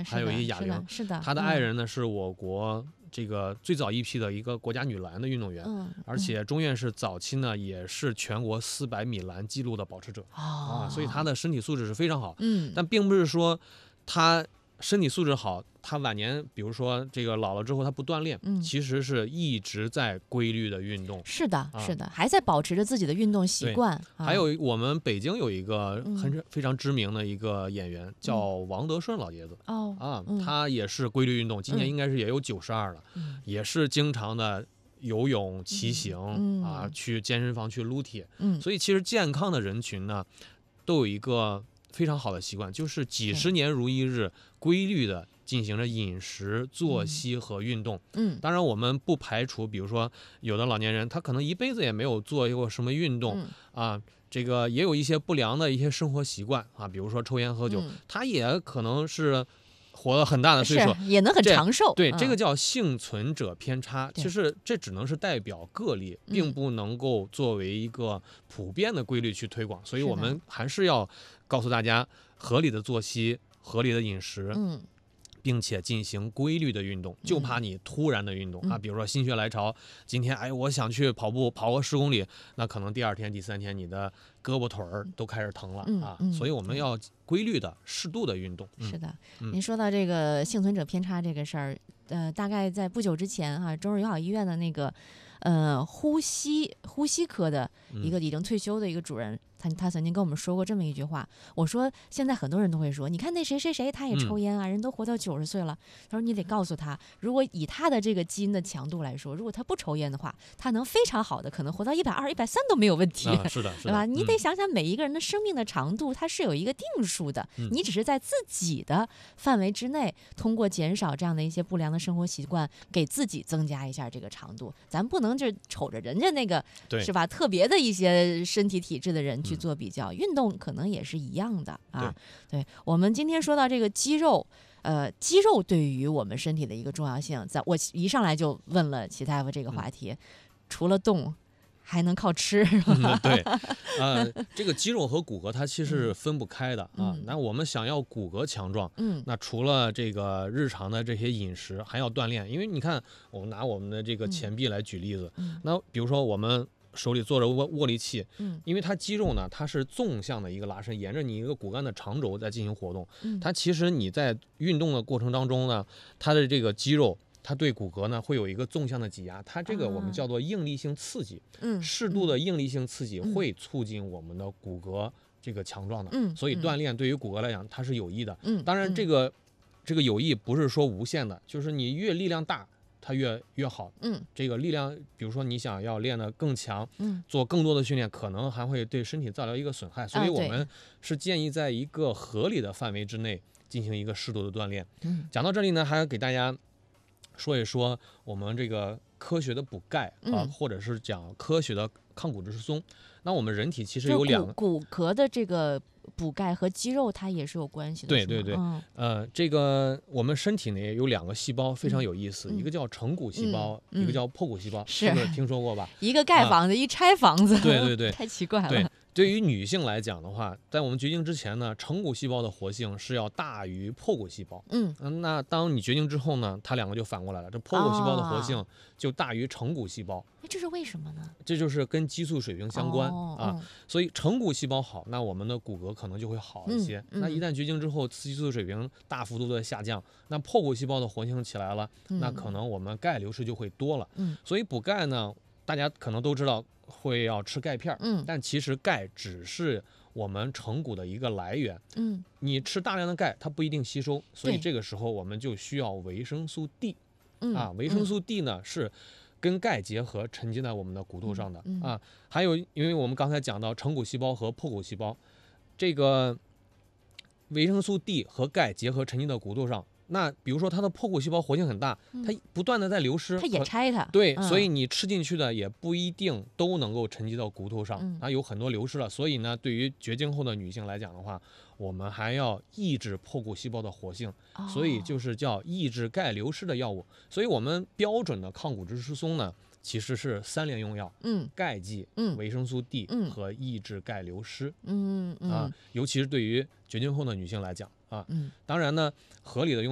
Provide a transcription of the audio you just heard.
还有一个哑铃。 是的， 他的爱人呢是我国这个最早一批的一个国家女篮的运动员，而且钟院士早期呢也是全国400米栏纪录的保持者所以他的身体素质是非常好。但并不是说他身体素质好，他晚年比如说这个老了之后他不锻炼，其实是一直在规律的运动。 是的，还在保持着自己的运动习惯。 还有我们北京有一个非常知名的一个演员叫王德顺老爷子他也是规律运动，今年应该是也有92了，也是经常的游泳、骑行去健身房去撸铁。所以其实健康的人群呢都有一个非常好的习惯，就是几十年如一日规律的进行着饮食、作息和运动。当然我们不排除比如说有的老年人他可能一辈子也没有做过什么运动这个也有一些不良的一些生活习惯比如说抽烟喝酒，他也可能是活了很大的岁数， 也能很长寿。 对，这个叫幸存者偏差，其实这只能是代表个例，并不能够作为一个普遍的规律去推广。所以我们还是要告诉大家合理的作息、合理的饮食，并且进行规律的运动，就怕你突然的运动比如说心血来潮，今天我想去跑步，跑个10公里，那可能第2天、第3天你的胳膊腿儿都开始疼了所以我们要规律的、适度的运动。 是的，您说到这个幸存者偏差这个事儿，大概在不久之前中日友好医院的那个呼吸科的一个已经退休的一个主任，他曾经跟我们说过这么一句话。我说现在很多人都会说，你看那谁谁谁他也抽烟人都活到90岁了。他说你得告诉他，如果以他的这个基因的强度来说，如果他不抽烟的话，他能非常好的可能活到120、130都没有问题。 是的， 对吧？你得想想每一个人的生命的长度，它是有一个定数的，你只是在自己的范围之内，通过减少这样的一些不良的生活习惯，给自己增加一下这个长度。咱不能就瞅着人家那个是吧特别的一些身体体质的人去做比较，运动可能也是一样的对，我们今天说到这个肌肉，肌肉对于我们身体的一个重要性，我一上来就问了齐大夫这个话题，除了动还能靠吃对这个肌肉和骨骼它其实是分不开的那我们想要骨骼强壮那除了这个日常的这些饮食，还要锻炼。因为你看我们拿我们的这个前臂来举例子那比如说我们手里做着握力器因为它肌肉呢它是纵向的一个拉伸，沿着你一个骨干的长轴在进行活动它其实你在运动的过程当中呢，它的这个肌肉它对骨骼呢会有一个纵向的挤压，它这个我们叫做应力性刺激适度的应力性刺激会促进我们的骨骼这个强壮的所以锻炼对于骨骼来讲它是有益的当然这个有益不是说无限的，就是你越力量大它越好这个力量比如说你想要练得更强做更多的训练，可能还会对身体造成一个损害所以我们是建议在一个合理的范围之内进行一个适度的锻炼讲到这里呢，还要给大家说一说我们这个科学的补钙或者是讲科学的抗骨质疏松那我们人体其实有两个骨骼的这个补钙和肌肉它也是有关系的。 对，这个我们身体内有2个细胞非常有意思一个叫成骨细胞一个叫破骨细胞是不是听说过吧？ 一个盖房子一拆房子对太奇怪了对于女性来讲的话，在我们绝经之前呢，成骨细胞的活性是要大于破骨细胞。那当你绝经之后呢，它2个就反过来了，这破骨细胞的活性就大于成骨细胞。 这是为什么呢？ 这就是跟激素水平相关所以成骨细胞好，那我们的骨骼可能就会好一些。那一旦绝经之后，激素水平大幅度的下降，那破骨细胞的活性起来了，那可能我们钙流失就会多了。所以补钙呢，大家可能都知道会要吃钙片但其实钙只是我们成骨的一个来源你吃大量的钙它不一定吸收，所以这个时候我们就需要维生素 D维生素 D 呢是跟钙结合沉积在我们的骨头上的还有因为我们刚才讲到成骨细胞和破骨细胞，这个维生素 D 和钙结合沉积到骨头上，那比如说它的破骨细胞活性很大它不断的在流失它也拆它对所以你吃进去的也不一定都能够沉积到骨头上有很多流失了。所以呢对于绝经后的女性来讲的话，我们还要抑制破骨细胞的活性所以就是叫抑制钙流失的药物。所以我们标准的抗骨质疏松呢其实是3联用药钙剂维生素 D 和抑制钙流失尤其是对于绝经后的女性来讲当然呢合理的用